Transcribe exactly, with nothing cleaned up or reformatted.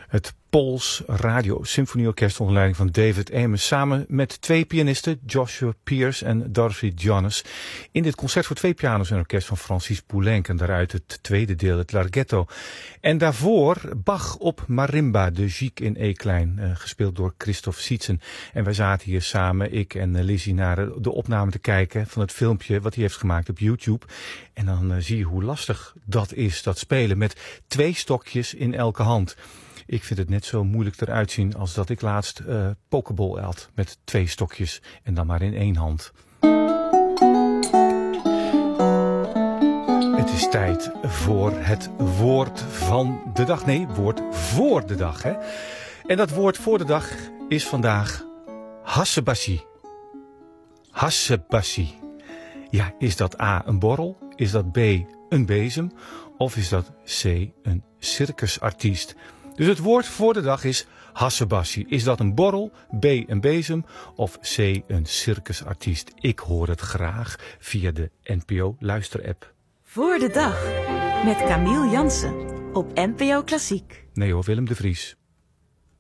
Het Pools Radio Symfonieorkest onder leiding van David Amos samen met twee pianisten, Joshua Pierce en Dorothy Jonas, in dit concert voor twee piano's en orkest van Francis Poulenc en daaruit het tweede deel, het Larghetto. En daarvoor Bach op marimba, de Gigue in E-klein, uh, gespeeld door Christoph Sietzen. En wij zaten hier samen, ik en uh, Lizzie, naar de opname te kijken van het filmpje wat hij heeft gemaakt op YouTube. En dan uh, zie je hoe lastig dat is, dat spelen met twee stokjes in elke hand. Ik vind het net zo moeilijk eruit zien als dat ik laatst uh, pokeball had met twee stokjes en dan maar in één hand. Het is tijd voor het woord van de dag. Nee, woord voor de dag. Hè? En dat woord voor de dag is vandaag hassebassie. Hassebassie. Ja, is dat A een borrel? Is dat B een bezem? Of is dat C een circusartiest? Dus het woord voor de dag is hassebassie. Is dat een borrel, B een bezem of C een circusartiest? Ik hoor het graag via de N P O luisterapp. Voor de dag met Camille Jansen op N P O Klassiek. Nee hoor, Willem de Vries.